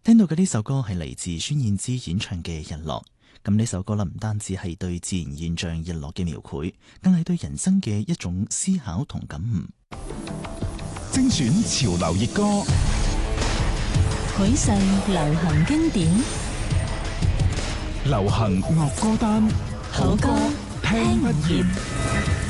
聽到嘅呢首歌係嚟自孫燕姿演唱嘅《日落》。咁呢首歌啦，唔單止係對自然現象日落嘅描繪，更係對人生嘅一種思考同感悟。 精選潮流熱歌， 許世流行經典， 流行樂歌單， 好歌聽不厭。